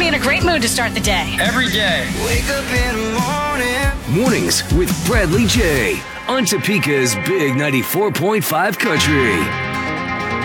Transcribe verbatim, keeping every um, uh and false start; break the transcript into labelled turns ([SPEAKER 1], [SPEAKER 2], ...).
[SPEAKER 1] be in a great mood to start the day.
[SPEAKER 2] Every day.
[SPEAKER 3] Wake up in the morning.
[SPEAKER 4] Mornings with Bradley J on Topeka's Big ninety-four point five Country.